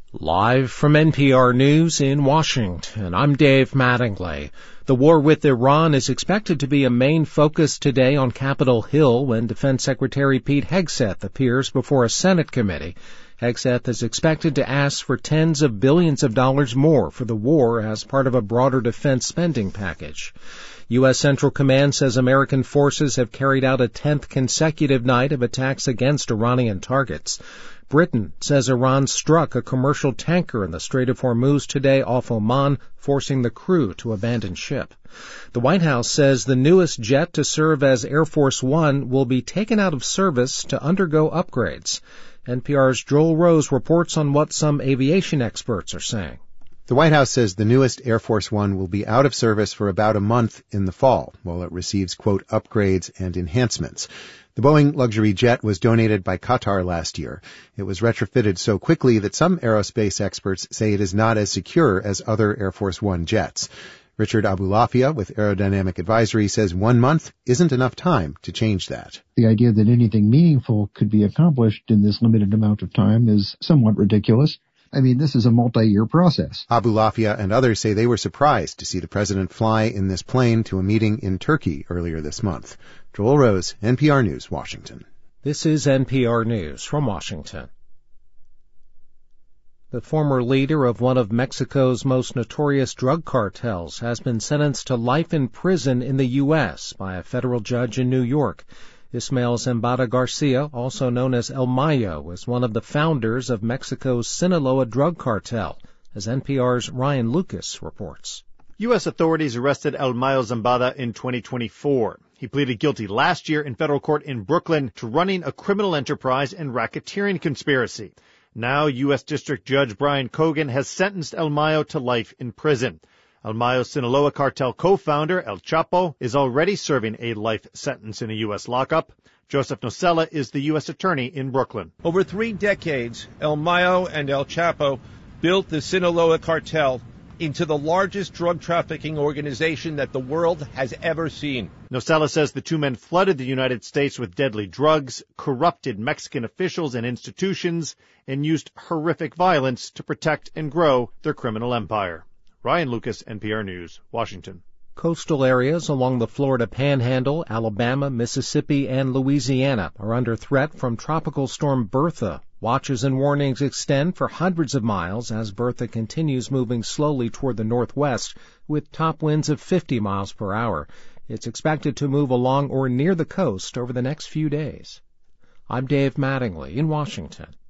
Live from NPR News in Washington, I'm Dave Mattingly. The war with Iran is expected to be a main focus today on Capitol Hill when Defense Secretary Pete Hegseth appears before a Senate committee. Hegseth is expected to ask for tens of billions of dollars more for the war as part of a broader defense spending package. U.S. Central Command says American forces have carried out a 10th consecutive night of attacks against Iranian targets. Britain says Iran struck a commercial tanker in the Strait of Hormuz today off Oman, forcing the crew to abandon ship. The White House says the newest jet to serve as Air Force One will be taken out of service to undergo upgrades. NPR's Joel Rose reports on what some aviation experts are saying. The White House says the newest Air Force One will be out of service for about a month in the fall, while it receives, quote, upgrades and enhancements. The Boeing luxury jet was donated by Qatar last year. It was retrofitted so quickly that some aerospace experts say it is not as secure as other Air Force One jets. Richard Abulafia with Aerodynamic Advisory says 1 month isn't enough time to change that. The idea that anything meaningful could be accomplished in this limited amount of time is somewhat ridiculous. I mean, this is a multi-year process. Abulafia and others say they were surprised to see the president fly in this plane to a meeting in Turkey earlier this month. Joel Rose, NPR News, Washington. This is NPR News from Washington. The former leader of one of Mexico's most notorious drug cartels has been sentenced to life in prison in the U.S. by a federal judge in New York. Ismael Zambada Garcia, also known as El Mayo, is one of the founders of Mexico's Sinaloa drug cartel, as NPR's Ryan Lucas reports. U.S. authorities arrested El Mayo Zambada in 2024. He pleaded guilty last year in federal court in Brooklyn to running a criminal enterprise and racketeering conspiracy. Now, U.S. District Judge Brian Cogan has sentenced El Mayo to life in prison. El Mayo's Sinaloa cartel co-founder, El Chapo, is already serving a life sentence in a U.S. lockup. Joseph Nocella is the U.S. attorney in Brooklyn. Over 3 decades, El Mayo and El Chapo built the Sinaloa cartel into the largest drug trafficking organization that the world has ever seen. Nocella says the two men flooded the United States with deadly drugs, corrupted Mexican officials and institutions, and used horrific violence to protect and grow their criminal empire. Ryan Lucas, NPR News, Washington. Coastal areas along the Florida Panhandle, Alabama, Mississippi, and Louisiana are under threat from Tropical Storm Bertha. Watches and warnings extend for hundreds of miles as Bertha continues moving slowly toward the northwest with top winds of 50 miles per hour. It's expected to move along or near the coast over the next few days. I'm Dave Mattingly in Washington.